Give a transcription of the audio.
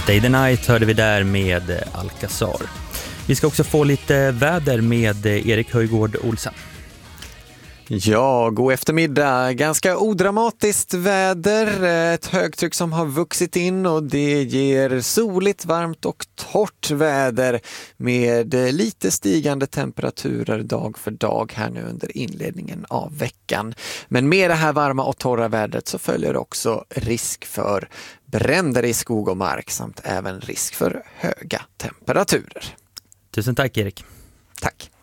Stay the Night hörde vi där med Alcazar. Vi ska också få lite väder med Erik Höjgård Olsen. Ja, god eftermiddag. Ganska odramatiskt väder. Ett högtryck som har vuxit in och det ger soligt, varmt och torrt väder med lite stigande temperaturer dag för dag här nu under inledningen av veckan. Men med det här varma och torra vädret så följer också risk för bränder i skog och mark samt även risk för höga temperaturer. Tusen tack Erik. Tack.